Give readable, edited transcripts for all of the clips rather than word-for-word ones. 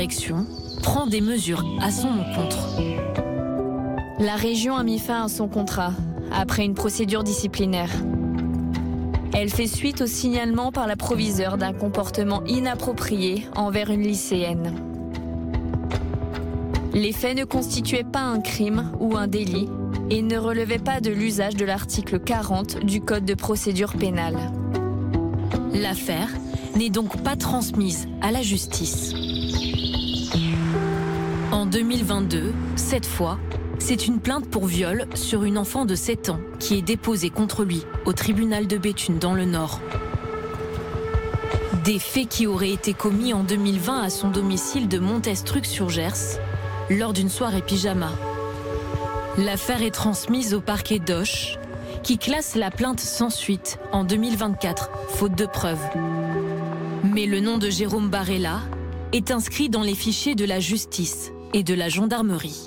direction prend des mesures à son encontre. La région a mis fin à son contrat après une procédure disciplinaire. Elle fait suite au signalement par la proviseure d'un comportement inapproprié envers une lycéenne. Les faits ne constituaient pas un crime ou un délit et ne relevaient pas de l'usage de l'article 40 du Code de procédure pénale. L'affaire n'est donc pas transmise à la justice. En 2022, cette fois, c'est une plainte pour viol sur une enfant de 7 ans qui est déposée contre lui au tribunal de Béthune dans le Nord. Des faits qui auraient été commis en 2020 à son domicile de Montestruc-sur-Gers lors d'une soirée pyjama. L'affaire est transmise au parquet d'Auch qui classe la plainte sans suite en 2024, faute de preuves. Mais le nom de Jérôme Barella est inscrit dans les fichiers de la justice et de la gendarmerie.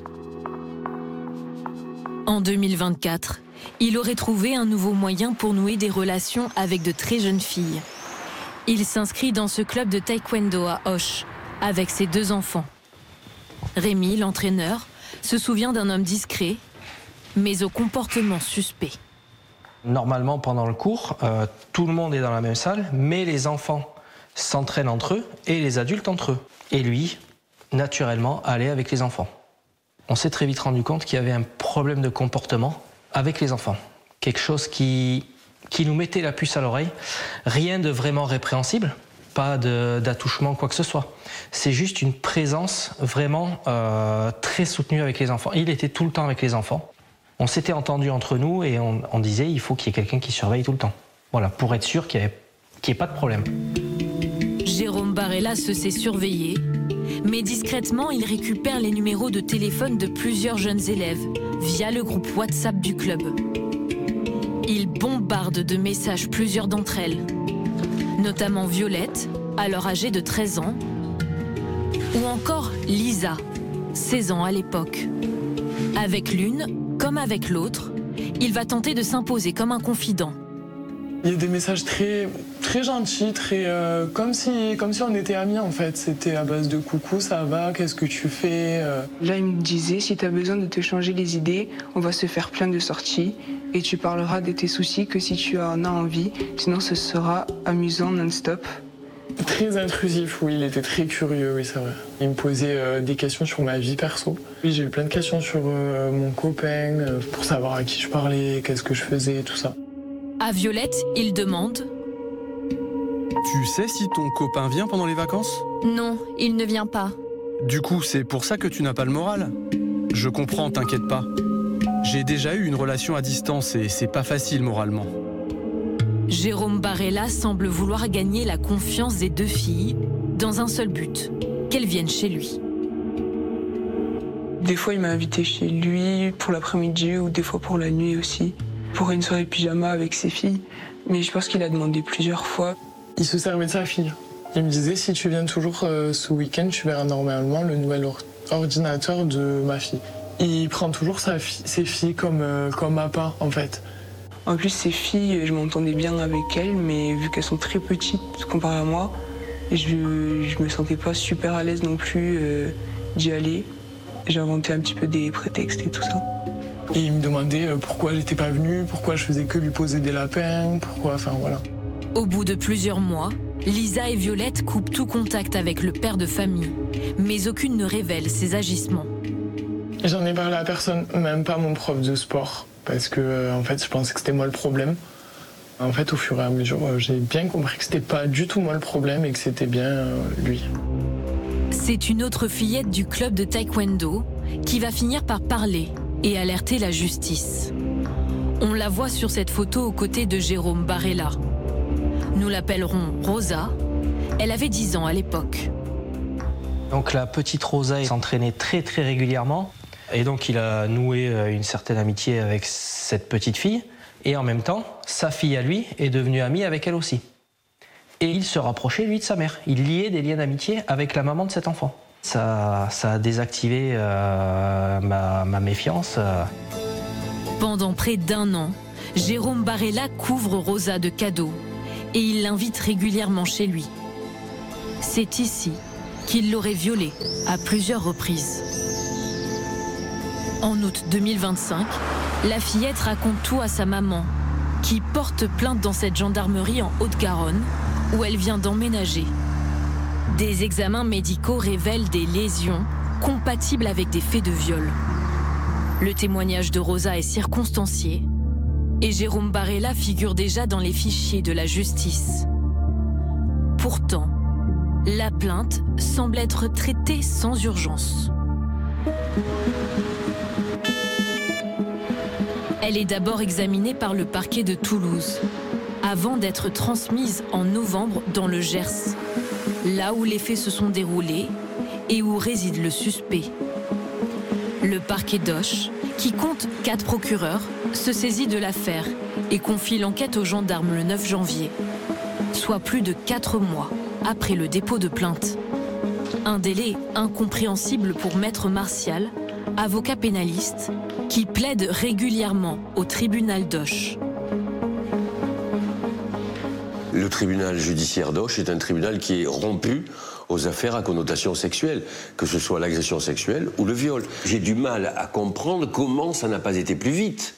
En 2024, il aurait trouvé un nouveau moyen pour nouer des relations avec de très jeunes filles. Il s'inscrit dans ce club de taekwondo à Auch, avec ses 2 enfants. Rémi, l'entraîneur, se souvient d'un homme discret, mais au comportement suspect. Normalement, pendant le cours, tout le monde est dans la même salle, mais les enfants s'entraînent entre eux et les adultes entre eux. Et lui, naturellement, allait avec les enfants. On s'est très vite rendu compte qu'il y avait un problème de comportement avec les enfants. Quelque chose qui nous mettait la puce à l'oreille. Rien de vraiment répréhensible, pas d'attouchement, quoi que ce soit. C'est juste une présence vraiment très soutenue avec les enfants. Il était tout le temps avec les enfants. On s'était entendu entre nous et on disait il faut qu'il y ait quelqu'un qui surveille tout le temps. Voilà, pour être sûr qu'il n'y ait pas de problème. Jérôme Barella se sait surveiller, mais discrètement, il récupère les numéros de téléphone de plusieurs jeunes élèves via le groupe WhatsApp du club. Il bombarde de messages plusieurs d'entre elles, notamment Violette, alors âgée de 13 ans, ou encore Lisa, 16 ans à l'époque. Avec l'une, comme avec l'autre, il va tenter de s'imposer comme un confident. Il y a des messages très, très gentils, comme si on était amis en fait. C'était à base de coucou, ça va, qu'est-ce que tu fais Là, il me disait, si tu as besoin de te changer les idées, on va se faire plein de sorties et tu parleras de tes soucis que si tu en as envie, sinon ce sera amusant non-stop. Très intrusif, oui, il était très curieux, oui, c'est vrai. Il me posait des questions sur ma vie perso. Oui, j'ai eu plein de questions sur mon copain, pour savoir à qui je parlais, qu'est-ce que je faisais, tout ça. À Violette, il demande « Tu sais si ton copain vient pendant les vacances ?» Non, il ne vient pas. Du coup, c'est pour ça que tu n'as pas le moral ? Je comprends, t'inquiète pas. J'ai déjà eu une relation à distance et c'est pas facile moralement. Jérôme Barella semble vouloir gagner la confiance des 2 filles dans un seul but, qu'elles viennent chez lui. Des fois, il m'a invité chez lui pour l'après-midi ou des fois pour la nuit aussi, pour une soirée pyjama avec ses filles. Mais je pense qu'il a demandé plusieurs fois. Il se servait de sa fille. Il me disait, si tu viens toujours ce week-end, tu verras normalement le nouvel ordinateur de ma fille. Il prend toujours ses filles comme à part, en fait. En plus, ces filles, je m'entendais bien avec elles, mais vu qu'elles sont très petites comparé à moi, je me sentais pas super à l'aise non plus d'y aller. J'ai inventé un petit peu des prétextes et tout ça. Et il me demandait pourquoi j'étais pas venue, pourquoi je faisais que lui poser des lapins, enfin voilà. Au bout de plusieurs mois, Lisa et Violette coupent tout contact avec le père de famille, mais aucune ne révèle ses agissements. J'en ai parlé à personne, même pas mon prof de sport, parce que en fait je pensais que c'était moi le problème. En fait au fur et à mesure j'ai bien compris que c'était pas du tout moi le problème et que c'était bien lui. C'est une autre fillette du club de taekwondo qui va finir par parler et alerter la justice. On la voit sur cette photo aux côtés de Jérôme Barella. Nous l'appellerons Rosa. Elle avait 10 ans à l'époque. Donc la petite Rosa s'entraînait très très régulièrement. Et donc il a noué une certaine amitié avec cette petite fille. Et en même temps, sa fille à lui est devenue amie avec elle aussi. Et il se rapprochait, lui, de sa mère. Il liait des liens d'amitié avec la maman de cet enfant. Ça a désactivé ma méfiance. Pendant près d'1 an, Jérôme Barella couvre Rosa de cadeaux et il l'invite régulièrement chez lui. C'est ici qu'il l'aurait violée à plusieurs reprises. En août 2025, la fillette raconte tout à sa maman, qui porte plainte dans cette gendarmerie en Haute-Garonne, où elle vient d'emménager. Des examens médicaux révèlent des lésions compatibles avec des faits de viol. Le témoignage de Rosa est circonstancié et Jérôme Barella figure déjà dans les fichiers de la justice. Pourtant, la plainte semble être traitée sans urgence. Elle est d'abord examinée par le parquet de Toulouse, avant d'être transmise en novembre dans le Gers, là où les faits se sont déroulés et où réside le suspect. Le parquet d'Auch, qui compte 4 procureurs, se saisit de l'affaire et confie l'enquête aux gendarmes le 9 janvier, soit plus de 4 mois après le dépôt de plainte. Un délai incompréhensible pour Maître Martial, avocat pénaliste, qui plaide régulièrement au tribunal d'Auch. Le tribunal judiciaire d'Auch est un tribunal qui est rompu aux affaires à connotation sexuelle, que ce soit l'agression sexuelle ou le viol. J'ai du mal à comprendre comment ça n'a pas été plus vite.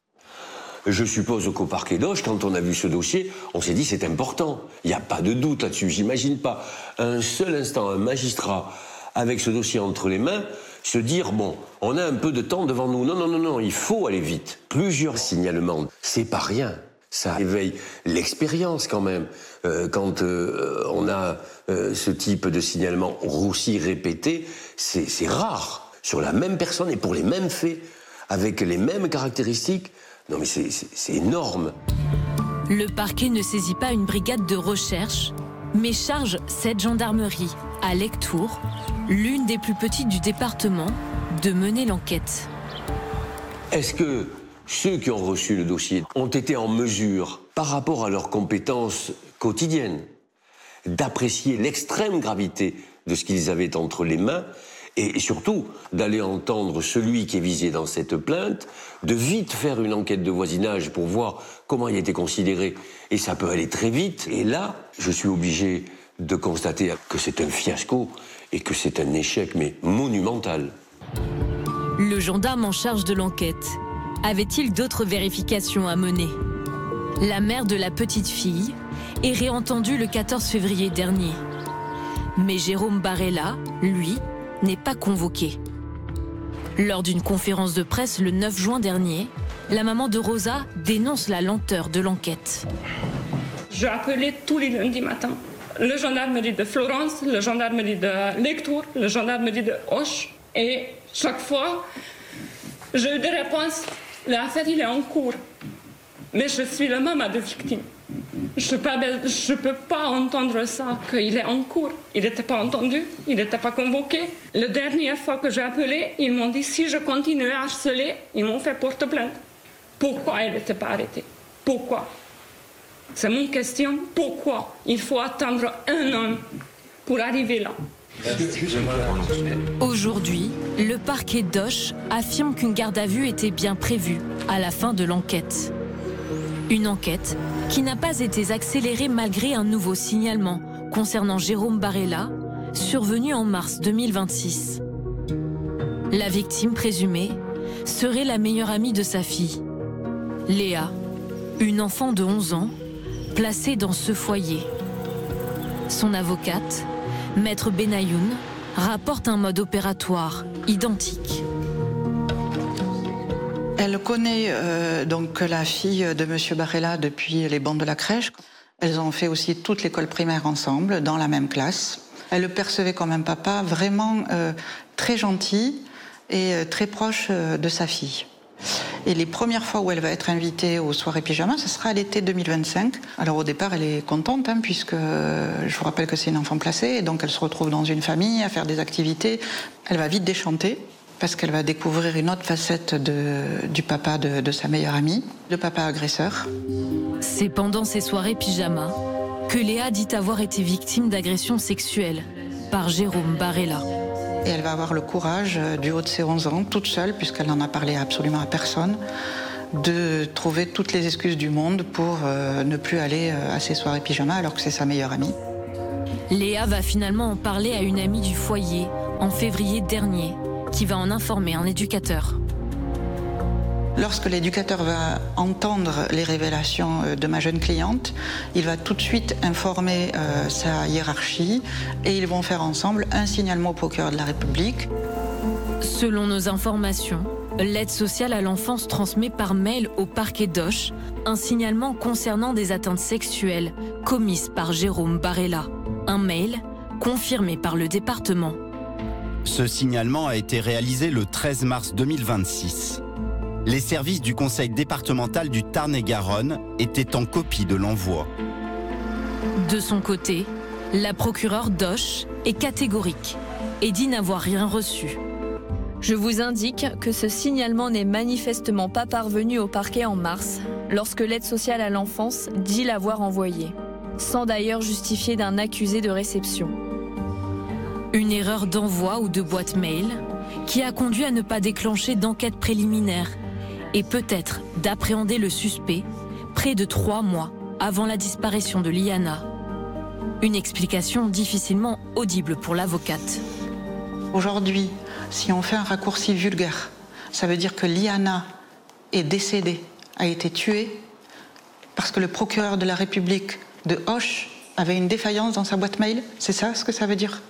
Je suppose qu'au parquet d'Auch, quand on a vu ce dossier, on s'est dit c'est important. Il n'y a pas de doute là-dessus. J'imagine pas un seul instant un magistrat avec ce dossier entre les mains se dire bon, on a un peu de temps devant nous. Non, il faut aller vite. Plusieurs signalements, c'est pas rien. Ça éveille l'expérience quand même. Quand on a ce type de signalement roussi répété, c'est rare. Sur la même personne et pour les mêmes faits, avec les mêmes caractéristiques. Non mais c'est énorme. Le parquet ne saisit pas une brigade de recherche, mais charge cette gendarmerie, à Lectoure, l'une des plus petites du département, de mener l'enquête. Est-ce que ceux qui ont reçu le dossier ont été en mesure, par rapport à leurs compétences quotidiennes, d'apprécier l'extrême gravité de ce qu'ils avaient entre les mains et surtout d'aller entendre celui qui est visé dans cette plainte, de vite faire une enquête de voisinage pour voir comment il a été considéré, et ça peut aller très vite. Et là, je suis obligé de constater que c'est un fiasco et que c'est un échec, mais monumental. Le gendarme en charge de l'enquête avait-il d'autres vérifications à mener? La mère de la petite fille est réentendue le 14 février dernier. Mais Jérôme Barella, lui, n'est pas convoqué. Lors d'une conférence de presse le 9 juin dernier, la maman de Rosa dénonce la lenteur de l'enquête. J'ai appelé tous les lundis matins le gendarmerie de Florence, le gendarmerie de Lectoure, le gendarmerie de Auch, et chaque fois, j'ai eu des réponses. L'affaire, il est en cours. Mais je suis la maman de victime. Je peux pas entendre ça, qu'il est en cours. Il n'était pas entendu, il n'était pas convoqué. La dernière fois que j'ai appelé, ils m'ont dit si je continuais à harceler, ils m'ont fait porte-plainte. Pourquoi il n'était pas arrêté? Pourquoi? C'est mon question. Pourquoi il faut attendre 1 an pour arriver là? Aujourd'hui, le parquet d'Auch affirme qu'une garde à vue était bien prévue à la fin de l'enquête. Une enquête qui n'a pas été accélérée malgré un nouveau signalement concernant Jérôme Barella, survenu en mars 2026. La victime présumée serait la meilleure amie de sa fille, Léa, une enfant de 11 ans, placée dans ce foyer. Son avocate, Maître Benayoun, rapporte un mode opératoire identique. Elle connaît donc la fille de M. Barella depuis les bancs de la crèche. Elles ont fait aussi toute l'école primaire ensemble, dans la même classe. Elle le percevait comme un papa vraiment très gentil et très proche de sa fille. Et les premières fois où elle va être invitée aux soirées pyjama, ce sera à l'été 2025. Alors au départ, elle est contente, puisque je vous rappelle que c'est une enfant placée, et donc elle se retrouve dans une famille à faire des activités. Elle va vite déchanter, parce qu'elle va découvrir une autre facette du papa de sa meilleure amie, le papa agresseur. C'est pendant ces soirées pyjama que Léa dit avoir été victime d'agressions sexuelles par Jérôme Barella. Et elle va avoir le courage, du haut de ses 11 ans, toute seule, puisqu'elle n'en a parlé absolument à personne, de trouver toutes les excuses du monde pour ne plus aller à ces soirées pyjama alors que c'est sa meilleure amie. Léa va finalement en parler à une amie du foyer en février dernier, qui va en informer un éducateur. Lorsque l'éducateur va entendre les révélations de ma jeune cliente, il va tout de suite informer sa hiérarchie et ils vont faire ensemble un signalement au procureur de la République. Selon nos informations, l'aide sociale à l'enfance transmet par mail au parquet d'Auch un signalement concernant des atteintes sexuelles commises par Jérôme Barella. Un mail confirmé par le département. Ce signalement a été réalisé le 13 mars 2026. Les services du conseil départemental du Tarn-et-Garonne étaient en copie de l'envoi. De son côté, la procureure d'Auch est catégorique et dit n'avoir rien reçu. Je vous indique que ce signalement n'est manifestement pas parvenu au parquet en mars, lorsque l'aide sociale à l'enfance dit l'avoir envoyé, sans d'ailleurs justifier d'un accusé de réception. Une erreur d'envoi ou de boîte mail qui a conduit à ne pas déclencher d'enquête préliminaire et peut-être d'appréhender le suspect près de 3 mois avant la disparition de Liana. Une explication difficilement audible pour l'avocate. Aujourd'hui, si on fait un raccourci vulgaire, ça veut dire que Liana est décédée, a été tuée, parce que le procureur de la République de Auch avait une défaillance dans sa boîte mail. C'est ça ce que ça veut dire?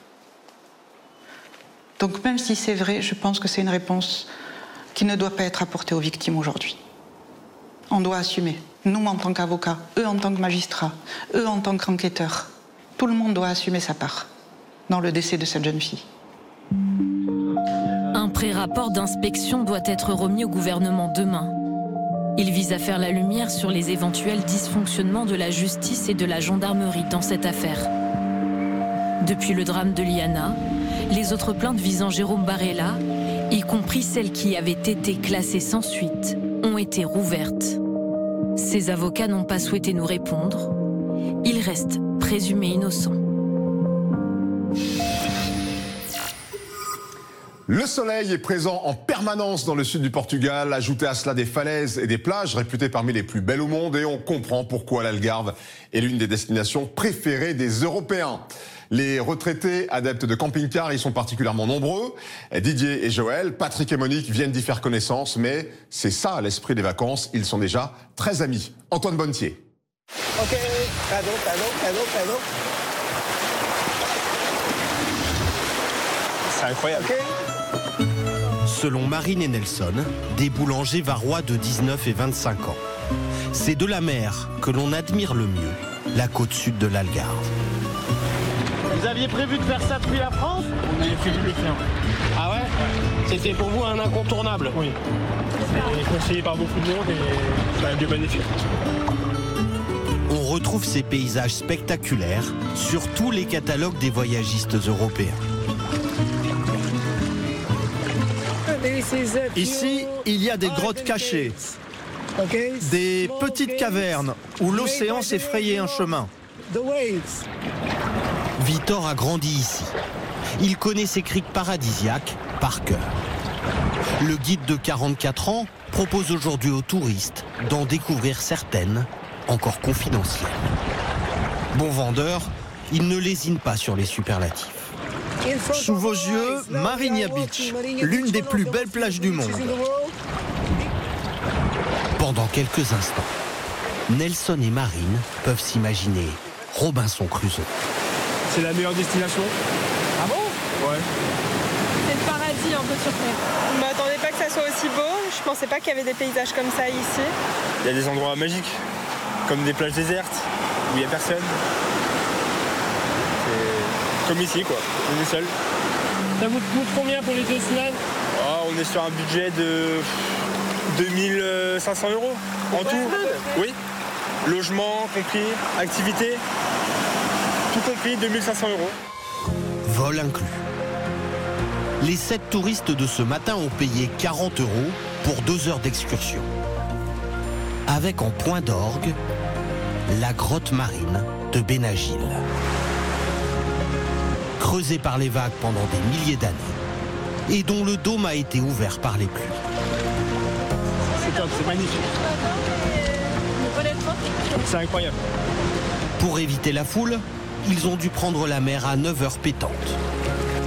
Donc même si c'est vrai, je pense que c'est une réponse qui ne doit pas être apportée aux victimes aujourd'hui. On doit assumer. Nous en tant qu'avocats, eux en tant que magistrats, eux en tant qu'enquêteurs. Tout le monde doit assumer sa part dans le décès de cette jeune fille. Un pré-rapport d'inspection doit être remis au gouvernement demain. Il vise à faire la lumière sur les éventuels dysfonctionnements de la justice et de la gendarmerie dans cette affaire. Depuis le drame de Liana, les autres plaintes visant Jérôme Barella, y compris celles qui avaient été classées sans suite, ont été rouvertes. Ces avocats n'ont pas souhaité nous répondre. Ils restent présumés innocents. Le soleil est présent en permanence dans le sud du Portugal. Ajoutez à cela des falaises et des plages réputées parmi les plus belles au monde et on comprend pourquoi l'Algarve est l'une des destinations préférées des Européens. Les retraités adeptes de camping-car y sont particulièrement nombreux. Didier et Joël, Patrick et Monique viennent d'y faire connaissance, mais c'est ça l'esprit des vacances. Ils sont déjà très amis. Antoine Bonnetier. Ok, cadeau. C'est incroyable. Okay. Selon Marine et Nelson, des boulangers varois de 19 et 25 ans. C'est de la mer que l'on admire le mieux, la côte sud de l'Algarve. Vous aviez prévu de faire ça depuis la France? On avait prévu de le faire. Ah ouais? C'était pour vous un incontournable? Oui. C'est conseillé par beaucoup de monde et c'est un lieu magnifique. On retrouve ces paysages spectaculaires sur tous les catalogues des voyagistes européens. Ici, il y a des grottes cachées, des petites cavernes où l'océan s'est frayé un chemin. Victor a grandi ici. Il connaît ces criques paradisiaques par cœur. Le guide de 44 ans propose aujourd'hui aux touristes d'en découvrir certaines, encore confidentielles. Bon vendeur, il ne lésine pas sur les superlatifs. Sous vos yeux, Marinia Beach, l'une des plus belles plages du monde. Pendant quelques instants, Nelson et Marine peuvent s'imaginer Robinson Crusoe. C'est la meilleure destination. Ah bon? Ouais. C'est le paradis un peu sur Terre. Je m'attendais pas que ça soit aussi beau. Je pensais pas qu'il y avait des paysages comme ça ici. Il y a des endroits magiques, comme des plages désertes, où il n'y a personne. C'est comme ici, quoi. On est seul. Ça vous coûte combien pour les 2 semaines? On est sur un budget de 2500 € en tout. Oui. Logement compris, activité. Tout compris, 2500 €. Vol inclus. Les 7 touristes de ce matin ont payé 40 € pour 2 heures d'excursion. Avec en point d'orgue, la grotte marine de Benagil. Creusée par les vagues pendant des milliers d'années et dont le dôme a été ouvert par les pluies. C'est top, c'est magnifique. C'est incroyable. Pour éviter la foule, ils ont dû prendre la mer à 9h pétantes.